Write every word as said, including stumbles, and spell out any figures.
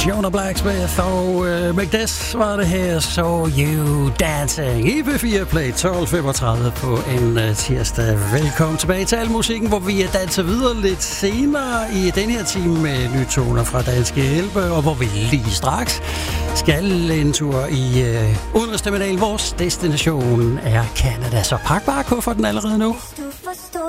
Jonah Blacksmith og uh, Magdes var det her, So You Dancing i P fire Play tolv femogtredive på en uh, tirsdag. Velkommen tilbage til al musikken, hvor vi danser videre lidt senere i den her time med nye toner fra Danske Hjælpe, og hvor vi lige straks skal en tur i uh, udenrigsterminalen. Vores destination er Canada, så pak bare kufferten allerede nu.